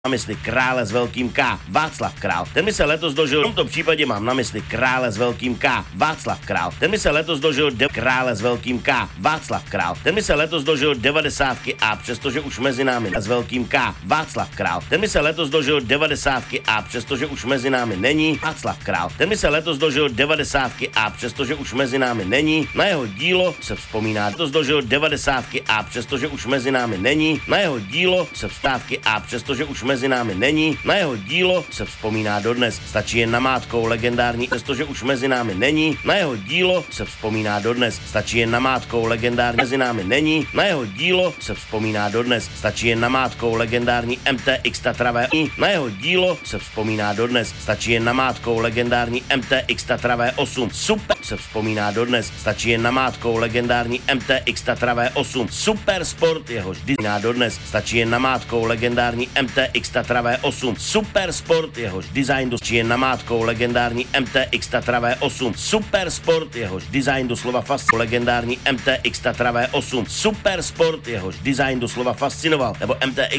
na mysli krále s velkým K, Václav Král. Ten mi se letos dožil, v tomto případě mám na mysli krále s velkým K, Václav Král. Ten mi se letos dožil krále s velkým K, Václav Král. Ten mi se letos dožil 90 a přestože už mezi námi s velkým K, Václav Král. Ten mi se letos dožil 90 a přestože už mezi námi není, Václav Král. Ten mi se letos dožil 90 a přestože už mezi námi není, na jeho dílo se vzpomíná. Letos dožil 90 a přestože už mezi námi není, na jeho dílo se vstávky a přestože už mezi námi není, na jeho dílo se vzpomíná dodnes. Stačí jen namátkou legendární, přestože už mezi námi není, na jeho dílo se vzpomíná dodnes. Stačí jen namátkou legendární, mezi námi není, na jeho dílo se vzpomíná dodnes. Stačí jen namátkou legendární MTX Tatra V8, na jeho dílo se vzpomíná dodnes. Stačí jen namátkou legendární MTX Tatra V8, super se vzpomíná dodnes. Stačí jen namátkou legendární MTX Tatra V8, super sport, jehož vzpomíná dodnes. Stačí jen namátkou legendární MTX Tatra V8, super sport, jehož design stačí jen namátkou legendární MTX Tatra V8, super sport, jehož design doslova fascinoval. Legendární MTX Tatra V8, super sport, jehož design doslova fascinoval. Nebo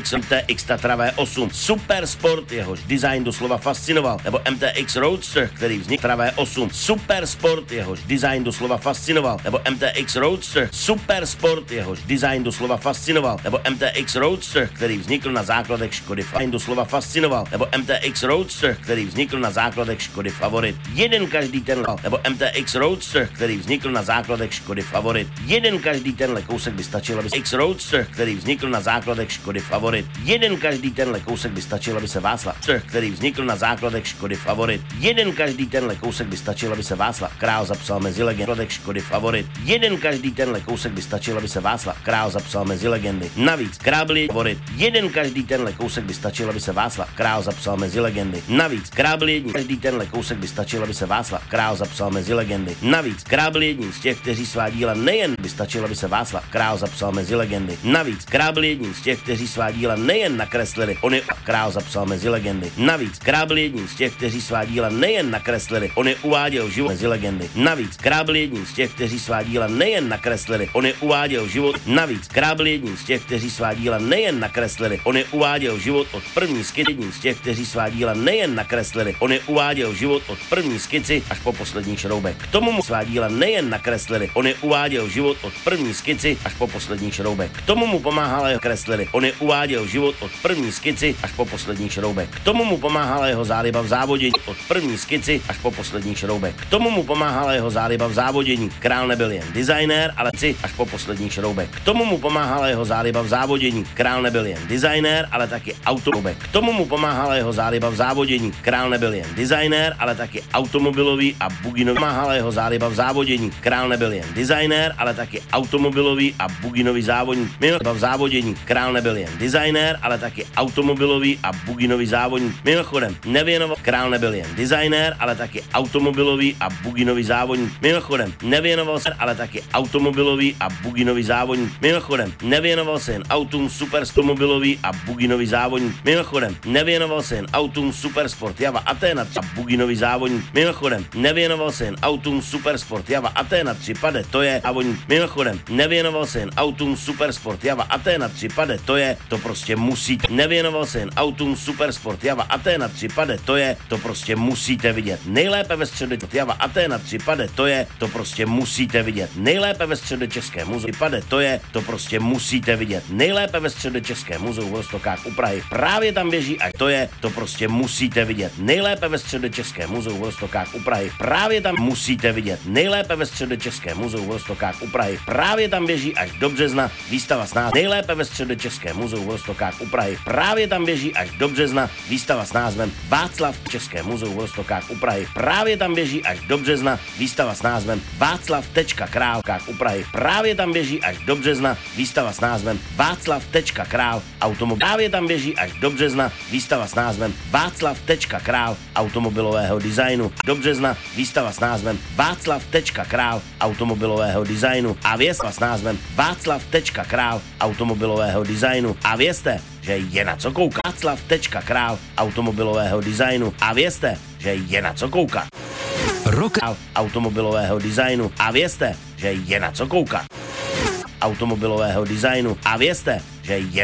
MTX Tatra V8, super sport, jehož design doslova fascinoval. Nebo MTX Roadster, který vznikl Tatra V8, super sport, jehož design doslova fascinoval. Nebo MTX Roadster, super sport, jehož design doslova fascinoval. Nebo MTX Roadster, který vznikl na základech Škody Favorit, doslova fascinoval. Nebo MTX Roadster, který vznikl na základech Škody Favorit. Jeden každý tenhle. Nebo MTX Roadster, který vznikl na základech Škody Favorit. Jeden každý tenhle kousek by stačil, aby X Roadster, který vznikl na základech Škody Favorit. Jeden každý tenhle kousek by stačil, aby se Václav, který vznikl na základech Škody Favorit. Jeden každý tenhle kousek by stačil, aby se Václav Král zapsal mezi legendy Škody Favorit. Jeden každý tenhle kousek by stačil, aby se Václav Král zapsal mezi legendy. Navíc Král byl favorit. Jeden každý tenhle kousek by stačil, aby se Václav Král zapsal mezi legendy. Navíc Král byl jedním. Každý tenhle kousek by stačil, aby se Václav Král zapsal mezi legendy. Navíc Král byl jedním z těch, kteří svá díla nejen by stačil, aby se Václav Král zapsal mezi legendy. Navíc Král byl jedním z těch, kteří svá díla nejen nakreslili, on je Král zapsal mezi legendy. Navíc Král byl jedním z těch, kteří svá díla nejen nakreslili, on je uváděl život mezi legendy. Navíc Král byl jedním z těch, kteří svá díla nejen nakreslili, on je uváděl život. Navíc Král byl jedním z těch, kteří svá díla nejen nakreslili, on je uváděl život od první skici. Jedním z těch, kteří svá díla nejen nakreslili, on je uváděl život od první skici až po poslední šroubek. K tomu mu svá díla nejen nakreslili, on je uváděl život od první skici až po poslední šroubek. K tomu mu pomáhala jeho kreslili, on je uváděl život od první skici až po poslední šroubek. K tomu mu pomáhala jeho záliba v závodění od první skici až po poslední šroubek. K tomu mu pomáhala jeho záliba v závodění. Král nebyl jen designér, ale až po poslední šroubek. K tomu mu pomáhala jeho záliba v závodění. Král nebyl jen designér, ale taky automobilek. K tomu mu pomáhala jeho záliba v závodění. Král nebyl jen designér, ale taky automobilový a buginový. Pomáhala jeho záliba v závodění. Král nebyl jen designér, ale taky automobilový a buginový závodník. V závodění. Král nebyl jen designér, ale taky automobilový a buginový závodník. Mimochodem, nevěnoval. Král nebyl jen designér, ale taky automobilový a buginový závodník. Mimochodem, nevěnoval se, ale taky automobilový a buginový závodník. Mimochodem, nevěnoval se jen autům superstomobilový a buginový závodník. Mimochodem, nevěnoval se jen autům Supersport Java Athena a buginový závodník. Mimochodem, nevěnoval se jen autům Supersport Java Athena 3 pade, to je závodník. Mimochodem, nevěnoval se jen autům Supersport Java Athena 3 pade, to prostě musíte. Nevěnoval se jen autům Supersport Java Athena 3 pade, to prostě musíte vidět. Nejlépe ve středu Java Athena 3 pade, to prostě musíte vidět. Nejlépe ve středočeském muzeu pade, to prostě musíte vidět. Nejlépe ve středočeském muzeu v Roztokách u Prahy. Právě tam běží až to prostě musíte vidět. Nejlépe ve středočeském muzeu v Roztokách u Prahy. Právě tam musíte vidět. Nejlépe ve středočeském muzeu v Roztokách u Prahy. Právě tam běží až do března výstava s názvem Nejlépe ve středočeském muzeu v Roztokách u Prahy. Právě tam běží až do března výstava s názvem Václav v Českém muzeu v Roztokách u Prahy. Právě tam běží až do března výstava s názvem Václav Král u Prahy. Právě tam běží až do března výstava s názvem Václav Král automobil. Právě tam běží až do března výstava s názvem Václav Král automobilového designu. Do března výstava s názvem Václav Král automobilového designu. A věsta s názvem Václav Král automobilového designu. A vězte, že je na co koukat. Václav Král automobilového designu. A vězte, že je na co koukat. Rock automobilového designu. A vězte, že je na co koukat. Automobilového designu. A vězte, že je